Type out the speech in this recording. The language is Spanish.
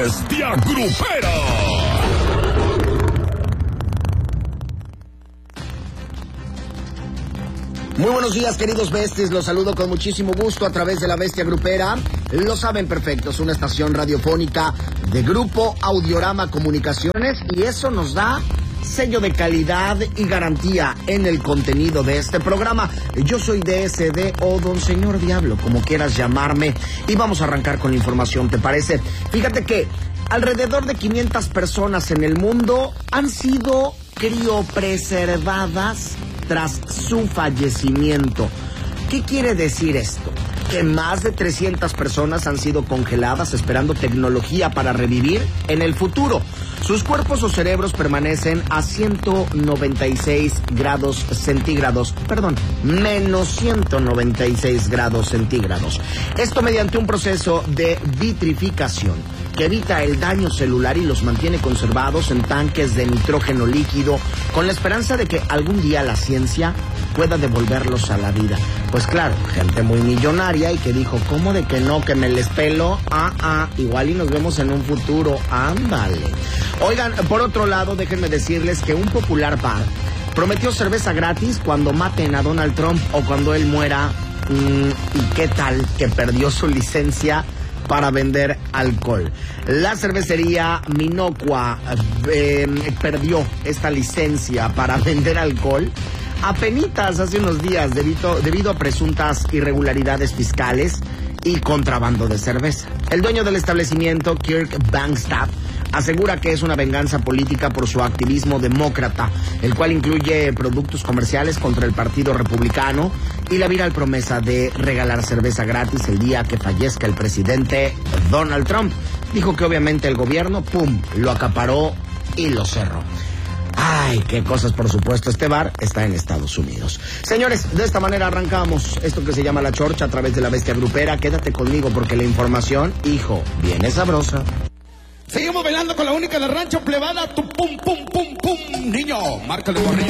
Bestia Grupera. Muy buenos días, queridos besties, los saludo con muchísimo gusto a través de la Bestia Grupera. Lo saben perfecto, es una estación radiofónica de Grupo Audiorama Comunicaciones y eso nos da sello de calidad y garantía en el contenido de este programa. Yo soy DSD o Don Señor Diablo, como quieras llamarme, y vamos a arrancar con la información, ¿te parece? Fíjate que alrededor de 500 personas en el mundo han sido criopreservadas tras su fallecimiento. ¿Qué quiere decir esto? Que más de 300 personas han sido congeladas esperando tecnología para revivir en el futuro. Sus cuerpos o cerebros permanecen a 196 grados centígrados, menos 196 grados centígrados. Esto mediante un proceso de vitrificación que evita el daño celular y los mantiene conservados en tanques de nitrógeno líquido, con la esperanza de que algún día la ciencia pueda devolverlos a la vida. Pues claro, gente muy millonaria y que dijo, ¿cómo de que no? Que me les pelo, igual y nos vemos en un futuro, ándale. Oigan, por otro lado, déjenme decirles que un popular bar prometió cerveza gratis cuando maten a Donald Trump o cuando él muera. ¿Y qué tal que perdió su licencia para vender alcohol? La cervecería Minocqua perdió esta licencia para vender alcohol apenitas hace unos días debido a presuntas irregularidades fiscales y contrabando de cerveza. El dueño del establecimiento, Kirk Bangstad, asegura que es una venganza política por su activismo demócrata, el cual incluye productos comerciales contra el Partido Republicano y la viral promesa de regalar cerveza gratis el día que fallezca el presidente Donald Trump. Dijo que obviamente el gobierno, lo acaparó y lo cerró. Ay, qué cosas, por supuesto. Este bar está en Estados Unidos. Señores, de esta manera arrancamos esto que se llama La Chorcha a través de la Bestia Grupera. Quédate conmigo porque la información, hijo, viene sabrosa. Seguimos bailando con la única del rancho plebada. Tu pum, pum, pum, pum. Niño, márcale, morrillo.